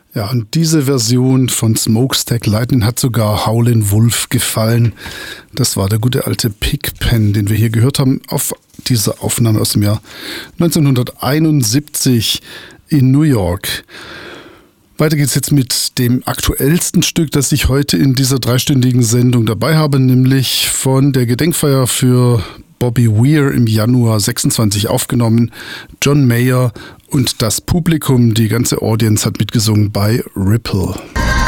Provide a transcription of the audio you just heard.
Ja, und diese Version von Smokestack Lightning hat sogar Howlin' Wolf gefallen. Das war der gute alte Pigpen, den wir hier gehört haben auf dieser Aufnahme aus dem Jahr 1971 in New York. Weiter geht's jetzt mit dem aktuellsten Stück, das ich heute in dieser dreistündigen Sendung dabei habe, nämlich von der Gedenkfeier für Bobby Weir im Januar 26 aufgenommen. John Mayer und das Publikum, die ganze Audience hat mitgesungen bei Ripple.